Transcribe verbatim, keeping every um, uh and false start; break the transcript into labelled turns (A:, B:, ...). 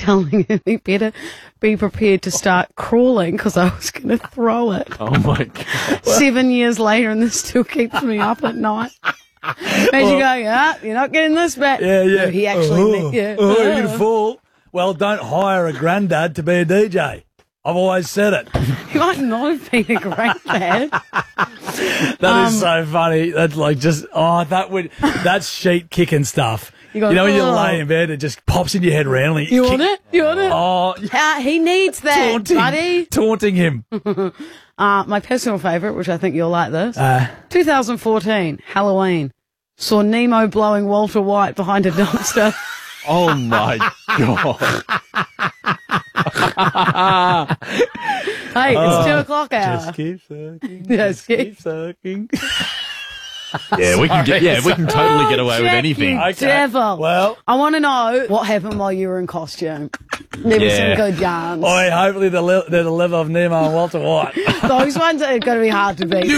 A: telling him he better be prepared to start crawling because I was going to throw it.
B: Oh, my God.
A: Seven years later, and this still keeps me up at night. Imagine well, going, ah, you're not getting this back.
C: Yeah, yeah.
A: No, he actually,
C: oh,
A: yeah.
C: Oh, you're going to fall. Well, don't hire a granddad to be a D J. I've always said it.
A: He might not have been a granddad.
C: That
A: um,
C: is so funny. That's like just, oh, that would, that's sheet kicking stuff.
A: You, go,
C: you know, when you
A: oh.
C: lay in bed, it just pops in your head randomly.
A: You
C: kick,
A: want it? You want it?
C: Oh,
A: uh, he needs that,
C: taunting,
A: buddy.
C: Taunting him.
A: uh, my personal favourite, which I think you'll like this.
C: Uh,
A: twenty fourteen, Halloween. Saw Nemo blowing Walter White behind a dumpster.
B: Oh, my God.
A: Hey, it's
C: oh,
A: two o'clock hour.
C: Just keep sucking.
A: Just keep,
C: keep sucking.
B: Yeah, we can get. Yeah, we can totally get away
A: oh,
B: with
A: Jack,
B: anything.
A: You
C: Okay.
A: devil.
C: Well,
A: I want to know what happened while you were in costume. Maybe
B: Yeah.
A: some good yarns.
C: oi, hopefully the, li- the level of Nemo and Walter White.
A: Those ones are going to be hard to beat.